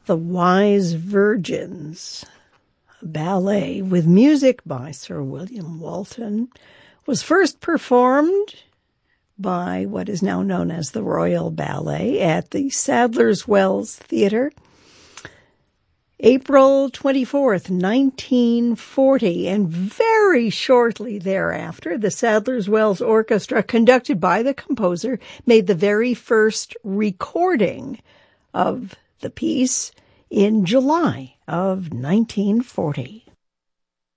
The Wise Virgins, a ballet with music by Sir William Walton, was first performed by what is now known as the Royal Ballet at the Sadler's Wells Theatre, April 24th, 1940, and very shortly thereafter, the Sadler's Wells Orchestra, conducted by the composer, made the very first recording of the piece in July of 1940.